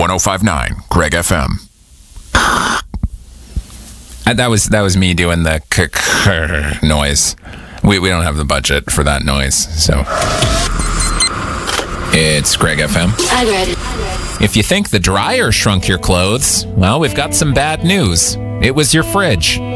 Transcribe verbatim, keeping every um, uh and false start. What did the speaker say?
one oh five point nine Greg F M. Uh, that was that was me doing the k-k noise. We we don't have the budget for that noise, so it's Greg F M. I read it. If you think the dryer shrunk your clothes, well, we've got some bad news. It was your fridge.